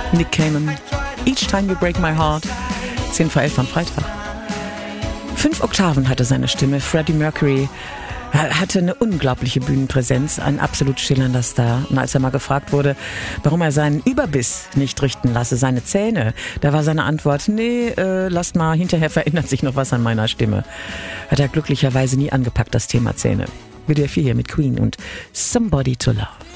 Nick Cayman, Each Time You Break My Heart, 10 vor 11 am Freitag. 5 Oktaven hatte seine Stimme. Freddie Mercury hatte eine unglaubliche Bühnenpräsenz, ein absolut schillernder Star. Und als er mal gefragt wurde, warum er seinen Überbiss nicht richten lasse, seine Zähne, da war seine Antwort, nee, lasst mal, hinterher verändert sich noch was an meiner Stimme. Hat er glücklicherweise nie angepackt, das Thema Zähne. WDR 4 hier mit Queen und Somebody to Love.